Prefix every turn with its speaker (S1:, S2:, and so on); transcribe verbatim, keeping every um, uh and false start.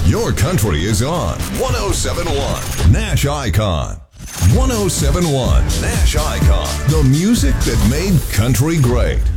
S1: Your country is on one oh seven point one Nash Icon. one oh seven point one Nash Icon. The music that made country great.